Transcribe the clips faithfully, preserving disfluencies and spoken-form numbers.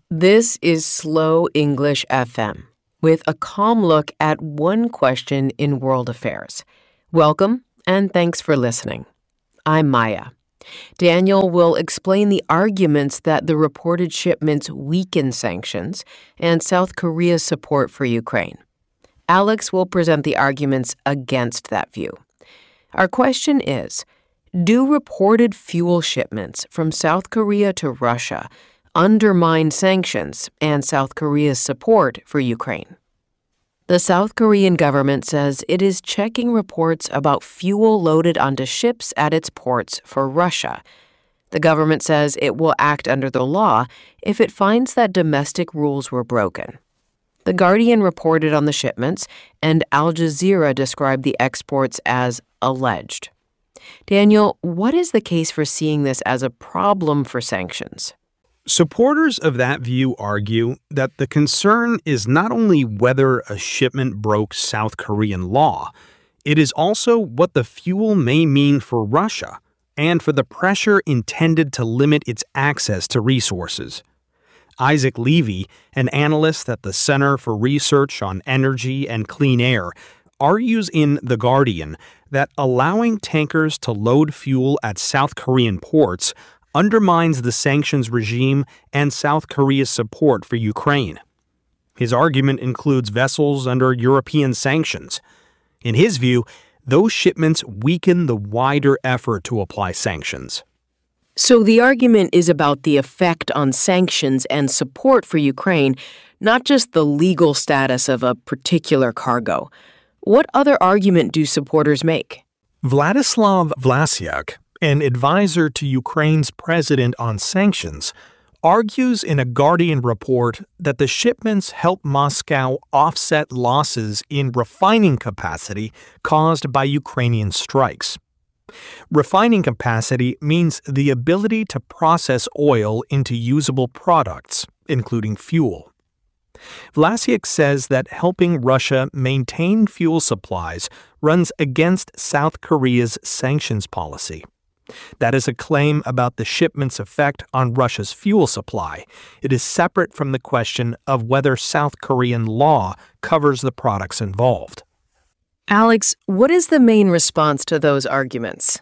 This is Slow English F M with a calm look at one question in world affairs. Welcome, and thanks for listening. I'm Maya. Daniel will explain the arguments that the reported shipments weaken sanctions and South Korea's support for Ukraine. Alex will present the arguments against that view. Our question is, do reported fuel shipments from South Korea to Russia undermine sanctions and South Korea's support for Ukraine? The South Korean government says it is checking reports about fuel loaded onto ships at its ports for Russia. The government says it will act under the law if it finds that domestic rules were broken. The Guardian reported on the shipments, and Al Jazeera described the exports as alleged. Daniel, what is the case for seeing this as a problem for sanctions? Supporters of that view argue that the concern is not only whether a shipment broke South Korean law, it is also what the fuel may mean for Russia and for the pressure intended to limit its access to resources. Isaac Levy, an analyst at the Center for Research on Energy and Clean Air, argues in The Guardian that allowing tankers to load fuel at South Korean ports undermines the sanctions regime and South Korea's support for Ukraine. His argument includes vessels under European sanctions. In his view, those shipments weaken the wider effort to apply sanctions. So the argument is about the effect on sanctions and support for Ukraine, not just the legal status of a particular cargo. What other argument do supporters make? Vladislav Vlasiak, an advisor to Ukraine's president on sanctions, argues in a Guardian report that the shipments help Moscow offset losses in refining capacity caused by Ukrainian strikes. Refining capacity means the ability to process oil into usable products, including fuel. Vlasiak says that helping Russia maintain fuel supplies runs against South Korea's sanctions policy. That is a claim about the shipment's effect on Russia's fuel supply. It is separate from the question of whether South Korean law covers the products involved. Alex, what is the main response to those arguments?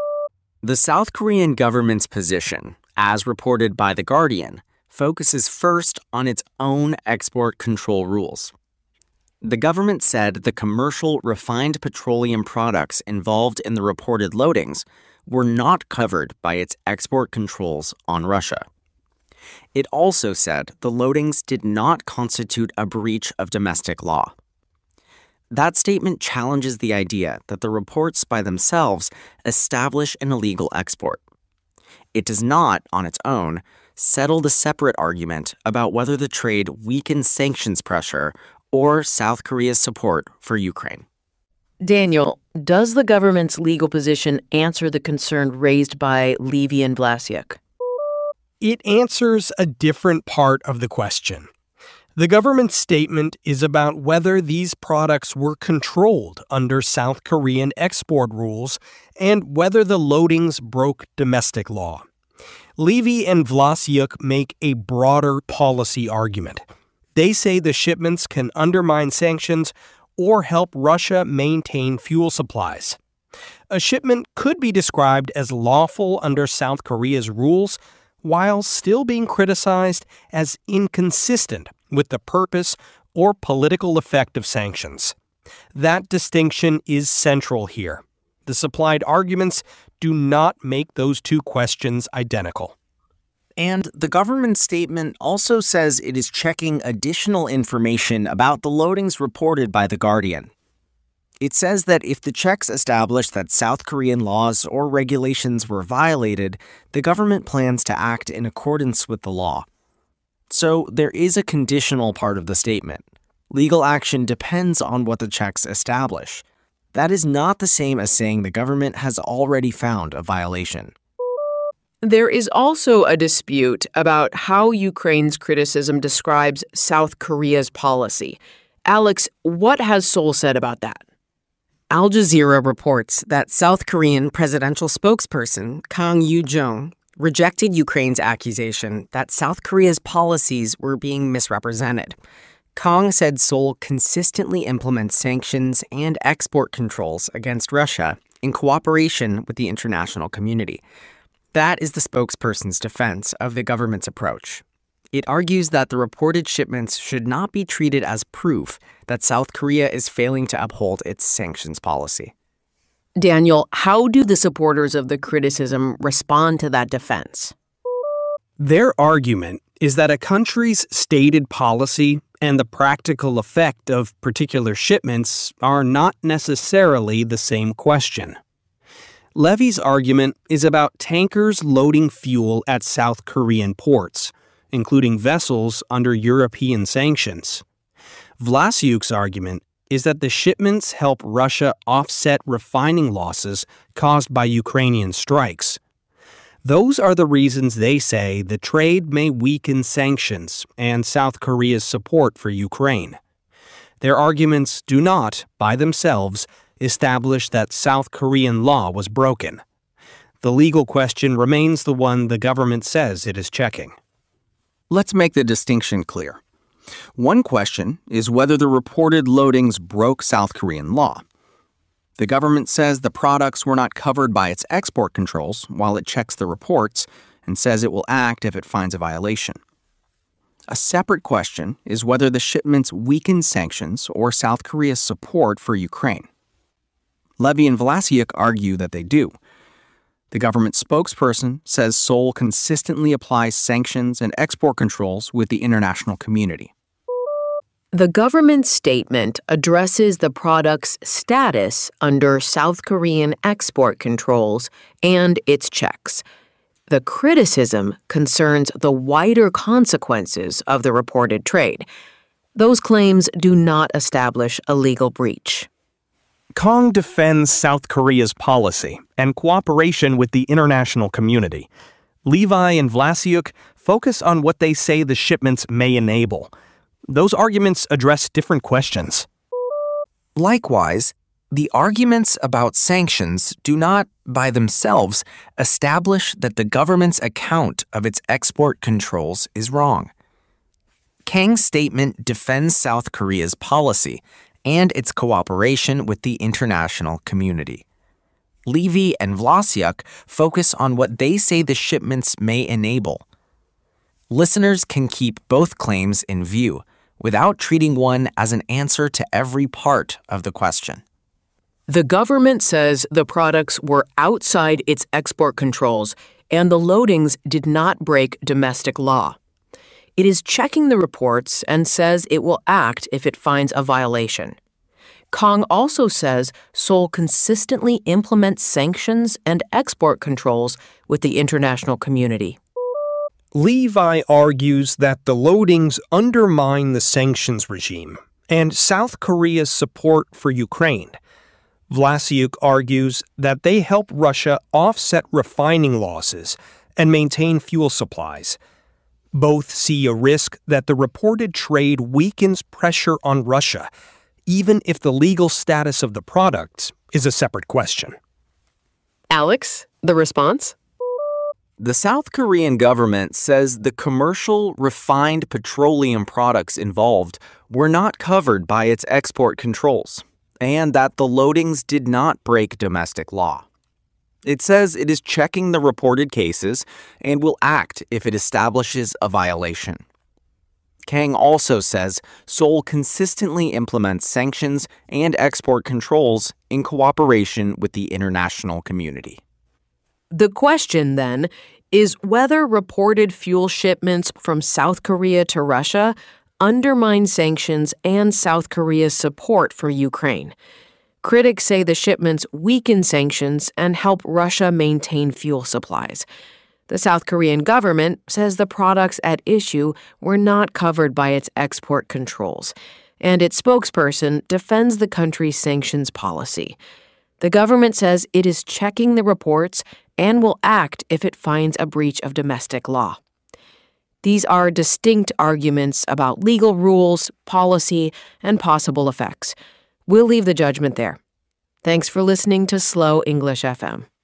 The South Korean government's position, as reported by The Guardian, focuses first on its own export control rules. The government said the commercial refined petroleum products involved in the reported loadings were not covered by its export controls on Russia. It also said the loadings did not constitute a breach of domestic law. That statement challenges the idea that the reports by themselves establish an illegal export. It does not, on its own, settle the separate argument about whether the trade weakens sanctions pressure or South Korea's support for Ukraine. Daniel, does the government's legal position answer the concern raised by Levy and Vlasiak? It answers a different part of the question. The government's statement is about whether these products were controlled under South Korean export rules and whether the loadings broke domestic law. Levy and Vlasiak make a broader policy argument. They say the shipments can undermine sanctions or help Russia maintain fuel supplies. A shipment could be described as lawful under South Korea's rules, while still being criticized as inconsistent with the purpose or political effect of sanctions. That distinction is central here. The supplied arguments do not make those two questions identical. And the government statement also says it is checking additional information about the loadings reported by The Guardian. It says that if the checks establish that South Korean laws or regulations were violated, the government plans to act in accordance with the law. So there is a conditional part of the statement. Legal action depends on what the checks establish. That is not the same as saying the government has already found a violation. There is also a dispute about how Ukraine's criticism describes South Korea's policy. Alex, what has Seoul said about that? Al Jazeera reports that South Korean presidential spokesperson Kang Yoo-jong rejected Ukraine's accusation that South Korea's policies were being misrepresented. Kang said Seoul consistently implements sanctions and export controls against Russia in cooperation with the international community. That is the spokesperson's defense of the government's approach. It argues that the reported shipments should not be treated as proof that South Korea is failing to uphold its sanctions policy. Daniel, how do the supporters of the criticism respond to that defense? Their argument is that a country's stated policy and the practical effect of particular shipments are not necessarily the same question. Levy's argument is about tankers loading fuel at South Korean ports, including vessels under European sanctions. Vlasiuk's argument is that the shipments help Russia offset refining losses caused by Ukrainian strikes. Those are the reasons they say the trade may weaken sanctions and South Korea's support for Ukraine. Their arguments do not, by themselves, establish that South Korean law was broken. The legal question remains the one the government says it is checking. Let's make the distinction clear. One question is whether the reported loadings broke South Korean law. The government says the products were not covered by its export controls while it checks the reports and says it will act if it finds a violation. A separate question is whether the shipments weaken sanctions or South Korea's support for Ukraine. Levy and Vlasiuk argue that they do. The government spokesperson says Seoul consistently applies sanctions and export controls with the international community. The government statement addresses the product's status under South Korean export controls and its checks. The criticism concerns the wider consequences of the reported trade. Those claims do not establish a legal breach. Kang defends South Korea's policy and cooperation with the international community. Levi and Vlasiuk focus on what they say the shipments may enable. Those arguments address different questions. Likewise, the arguments about sanctions do not, by themselves, establish that the government's account of its export controls is wrong. Kang's statement defends South Korea's policy and its cooperation with the international community. Levy and Vlasiuk focus on what they say the shipments may enable. Listeners can keep both claims in view without treating one as an answer to every part of the question. The government says the products were outside its export controls and the loadings did not break domestic law. It is checking the reports and says it will act if it finds a violation. Kang also says Seoul consistently implements sanctions and export controls with the international community. Levi argues that the loadings undermine the sanctions regime and South Korea's support for Ukraine. Vlasiuk argues that they help Russia offset refining losses and maintain fuel supplies. Both see a risk that the reported trade weakens pressure on Russia, even if the legal status of the products is a separate question. Alex, the response? The South Korean government says the commercial refined petroleum products involved were not covered by its export controls, and that the loadings did not break domestic law. It says it is checking the reported cases and will act if it establishes a violation. Kang also says Seoul consistently implements sanctions and export controls in cooperation with the international community. The question, then, is whether reported fuel shipments from South Korea to Russia undermine sanctions and South Korea's support for Ukraine. Critics say the shipments weaken sanctions and help Russia maintain fuel supplies. The South Korean government says the products at issue were not covered by its export controls, and its spokesperson defends the country's sanctions policy. The government says it is checking the reports and will act if it finds a breach of domestic law. These are distinct arguments about legal rules, policy, and possible effects. We'll leave the judgment there. Thanks for listening to Slow English F M.